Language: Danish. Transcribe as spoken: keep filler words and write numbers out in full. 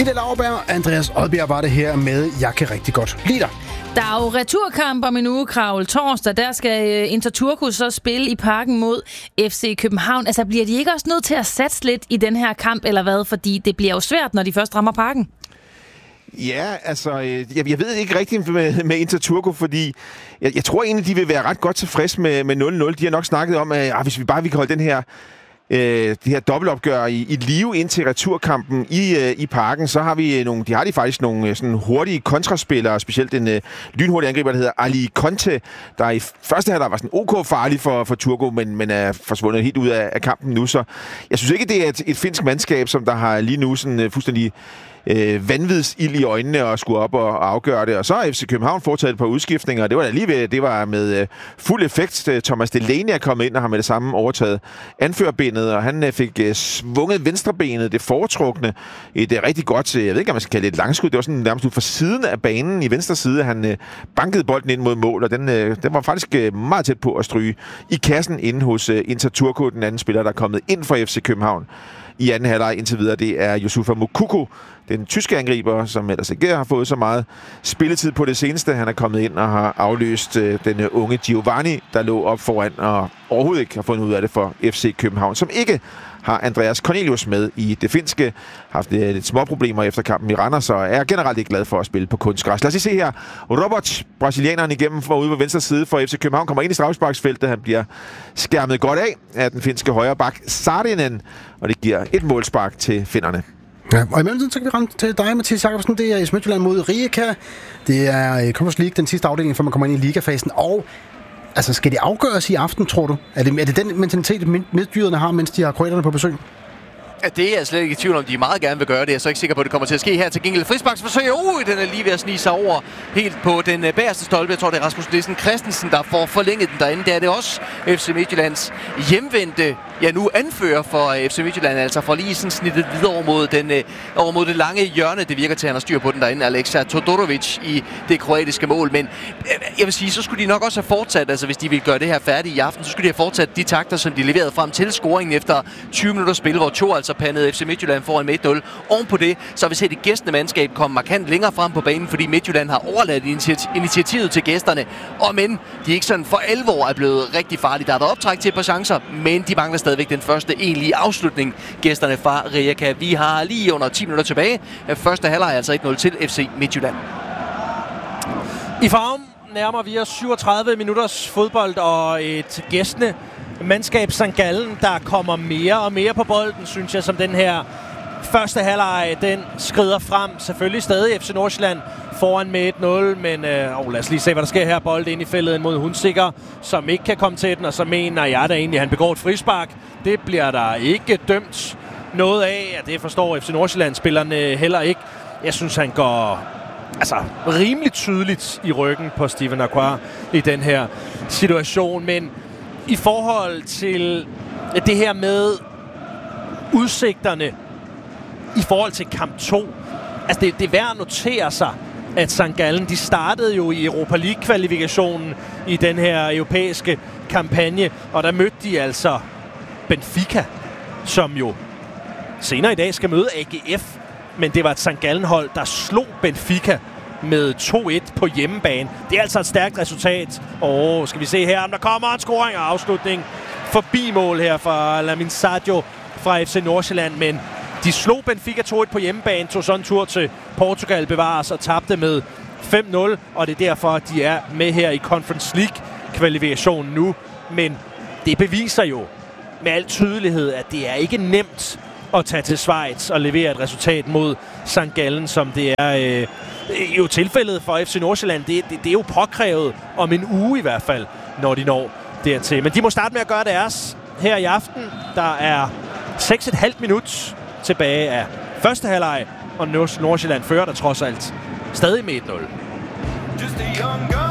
Ida Lauerberg, Andreas Odbjerg var det her med Jeg kan rigtig godt lide dig. Der er jo returkamp om en uge, Kravl. Torsdag, der skal Inter Turku så spille i Parken mod F C København. Altså, bliver de ikke også nødt til at satse lidt i den her kamp, eller hvad? Fordi det bliver jo svært, når de først rammer Parken. Ja, altså, jeg, jeg ved ikke rigtigt med, med Inter Turku, fordi jeg, jeg tror egentlig, de vil være ret godt tilfreds med, med nul nul. De har nok snakket om, at ah, hvis vi bare vi kan holde den her Øh, det her dobbeltopgør i, i live ind til returkampen i, øh, i Parken, så har vi nogle, de har de faktisk nogle øh, sådan hurtige kontraspillere, specielt en øh, lynhurtig angriber, der hedder Ali Conte, der i første halvleg var sådan ok farlig for, for Turku, men, men er forsvundet helt ud af, af kampen nu, så jeg synes ikke, det er et, et finsk mandskab, som der har lige nu sådan øh, fuldstændig Øh, vanvidsild i øjnene og skulle op og, og afgøre det. Og så har F C København foretaget et par udskiftninger, og det var lige ved, det var med øh, fuld effekt. Thomas Delaney er kommet ind og har med det samme overtaget anførbenet, og han øh, fik øh, svunget venstrebenet, det foretrukne, et øh, rigtig godt, øh, jeg ved ikke, om man skal kalde det et langskud, det var sådan nærmest ud fra siden af banen i venstre side, han øh, bankede bolden ind mod mål, og den, øh, den var faktisk øh, meget tæt på at stryge i kassen inde hos øh, Inter Turku, den anden spiller, der er kommet ind fra F C København i anden halvleg indtil videre. Det er Youssoufa Moukoko, den tyske angriber, som ellers ikke har fået så meget spilletid på det seneste. Han er kommet ind og har afløst øh, den unge Giovanni, der lå op foran og overhovedet ikke har fundet ud af det for F C København, som ikke har Andreas Cornelius med i det finske. Haft øh, lidt små problemer efter kampen i Randers, så er generelt ikke glad for at spille på kunstgræs. Lad os se her. Robert, brasilianeren igennem for ude på venstre side for F C København, kommer ind i straffesparksfeltet. Han bliver skærmet godt af af den finske højre bak Saarinen, og det giver et målspark til finnerne. Ja, og i mellemtiden så kan vi ramme til dig, Mathias Jakobsen. Det er i Midtjylland mod Rijeka. Det er Conference League, den sidste afdeling, før man kommer ind i ligafasen. Og altså, skal de afgøres i aften, tror du? Er det, er det den mentalitet, midtjyderne har, mens de har kroaterne på besøg? Ja, det er jeg slet ikke i tvivl om, de meget gerne vil gøre det. Jeg er så ikke sikker på, at det kommer til at ske her. Til gengæld frisparksforsøg. Uh, den er lige ved at snige sig over helt på den bagerste stolpe. Jeg tror, det er Rasmus Nielsen Christensen, der får forlænget den derinde. Det er det også F C Midtjyllands hjemvendte, ja nu anfører for F C Midtjylland, altså for lige sådan snittet videre over mod, den, øh, over mod det lange hjørne. Det virker til, at han har styr på den derinde. Aleksa Todorovic i det kroatiske mål. Men øh, jeg vil sige, så skulle de nok også have fortsat, altså hvis de ville gøre det her færdigt i aften, så skulle de have fortsat de takter, som de leverede frem til scoringen efter tyve minutter spil, hvor to altså pandede F C Midtjylland foran med et nul. Oven på det, så vil se det gæstende mandskab komme markant længere frem på banen, fordi Midtjylland har overladt initiativet til gæsterne. Og men de ikke sådan for alvor er blevet rigtig farlige. Der er der optræk til et par chancer, men de mangler stadigvæk den første egentlige afslutning, gæsterne fra Rijeka. Vi har lige under ti minutter tilbage. Første halvleg altså et nul til F C Midtjylland. I Farum nærmer vi os syvogtredive minutters fodbold og et gæstende mandskab Sankt Gallen, der kommer mere og mere på bolden, synes jeg, som den her første halvleg, den skrider frem. Selvfølgelig stadig F C Nordsjælland foran med et nul, men øh, oh, lad os lige se, hvad der sker her. Bold ind i feltet mod Hunsikker, som ikke kan komme til den, og så mener jeg da egentlig, at han begår et frispark. Det bliver der ikke dømt noget af, og det forstår F C Nordsjælland-spillerne heller ikke. Jeg synes, han går altså rimelig tydeligt i ryggen på Steven Aqua i den her situation, men i forhold til det her med udsigterne i forhold til kamp to, altså det, det er værd at notere sig, at Sankt Gallen, de startede jo i Europa League-kvalifikationen i den her europæiske kampagne, og der mødte de altså Benfica, som jo senere i dag skal møde A G F, men det var et Sankt Gallen-hold, der slog Benfica med to et på hjemmebane. Det er altså et stærkt resultat. Og skal vi se her, om der kommer en scoring og afslutning forbi mål her fra Lamin Sadio fra F C Nordsjælland, men de slog Benfica to et på hjemmebane, tog sådan en tur til Portugal bevares og tabte med fem nul, og det er derfor, at de er med her i Conference League-kvalifikationen nu. Men det beviser jo med al tydelighed, at det er ikke nemt at tage til Schweiz og levere et resultat mod Sankt Gallen, som det er øh, jo tilfældet for F C Nordsjælland. Det, det, det er jo påkrævet om en uge i hvert fald, når de når dertil. Men de må starte med at gøre deres her i aften. Der er seks komma fem minut tilbage af første halvleg, og Nordsjælland fører der trods alt stadig med et nul.